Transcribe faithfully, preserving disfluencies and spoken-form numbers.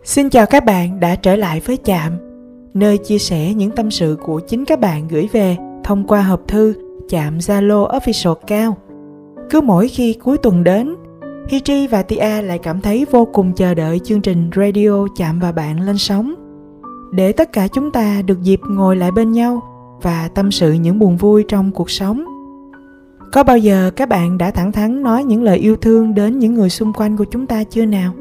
Xin chào các bạn đã trở lại với Chạm, nơi chia sẻ những tâm sự của chính các bạn gửi về thông qua hộp thư Chạm Zalo Official Cao. Cứ mỗi khi cuối tuần đến, Hiji và Tia lại cảm thấy vô cùng chờ đợi chương trình radio Chạm và bạn lên sóng, để tất cả chúng ta được dịp ngồi lại bên nhau và tâm sự những buồn vui trong cuộc sống. Có bao giờ các bạn đã thẳng thắn nói những lời yêu thương đến những người xung quanh của chúng ta chưa nào?